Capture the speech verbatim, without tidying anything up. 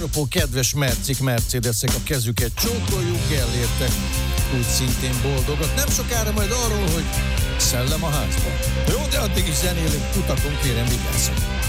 apropó, kedves mercik, mercedesek, a kezüket csókoljuk, elértek úgy szintén boldogat. Nem sokára majd arról, hogy szellem a házban. Jó, de addig is zenélünk, utakon, kérem, vigyázzon.